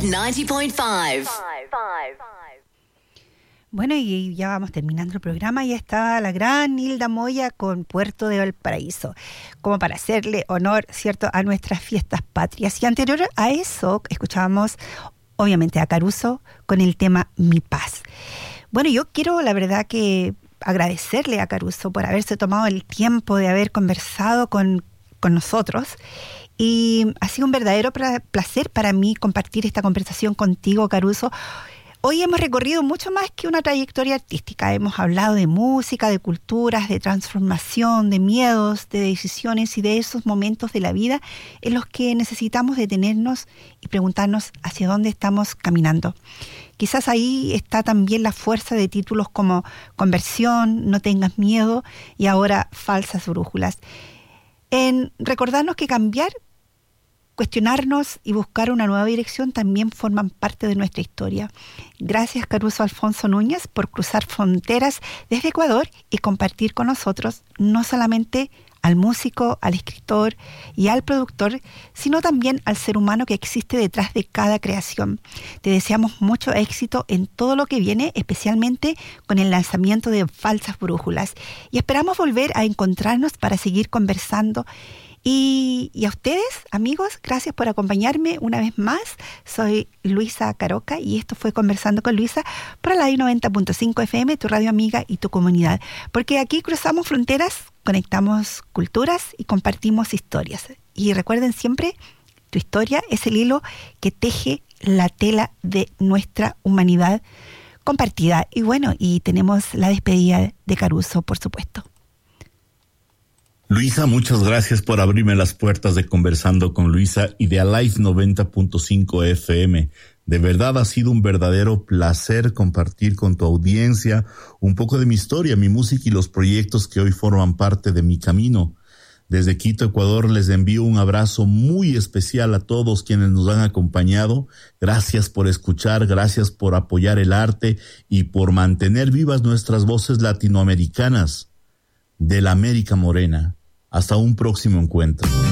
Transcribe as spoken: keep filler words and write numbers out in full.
Live ninety point five. Bueno, y ya vamos terminando el programa. Ya está la gran Hilda Moya con Puerto de Valparaíso, como para hacerle honor, ¿cierto?, a nuestras fiestas patrias. Y anterior a eso, escuchábamos, obviamente, a Caruso con el tema Mi Paz. Bueno, yo quiero, la verdad, que agradecerle a Caruso por haberse tomado el tiempo de haber conversado con, con nosotros. Y ha sido un verdadero placer para mí compartir esta conversación contigo, Caruso. Hoy hemos recorrido mucho más que una trayectoria artística. Hemos hablado de música, de culturas, de transformación, de miedos, de decisiones y de esos momentos de la vida en los que necesitamos detenernos y preguntarnos hacia dónde estamos caminando. Quizás ahí está también la fuerza de títulos como Conversión, No tengas miedo y ahora Falsas brújulas. En recordarnos que cambiar, cuestionarnos y buscar una nueva dirección también forman parte de nuestra historia. Gracias, Caruso Alfonso Núñez, por cruzar fronteras desde Ecuador y compartir con nosotros no solamente al músico, al escritor y al productor, sino también al ser humano que existe detrás de cada creación. Te deseamos mucho éxito en todo lo que viene, especialmente con el lanzamiento de Falsas Brújulas. Y esperamos volver a encontrarnos para seguir conversando. Y, y a ustedes, amigos, gracias por acompañarme una vez más. Soy Luisa Caroca y esto fue Conversando con Luisa por la noventa punto cinco F M, tu radio amiga y tu comunidad. Porque aquí cruzamos fronteras, conectamos culturas y compartimos historias. Y recuerden siempre, tu historia es el hilo que teje la tela de nuestra humanidad compartida. Y bueno, y tenemos la despedida de Caruso, por supuesto. Luisa, muchas gracias por abrirme las puertas de Conversando con Luisa y de Alive noventa punto cinco F M. De verdad ha sido un verdadero placer compartir con tu audiencia un poco de mi historia, mi música y los proyectos que hoy forman parte de mi camino. Desde Quito, Ecuador, les envío un abrazo muy especial a todos quienes nos han acompañado. Gracias por escuchar, gracias por apoyar el arte y por mantener vivas nuestras voces latinoamericanas de la América Morena. Hasta un próximo encuentro.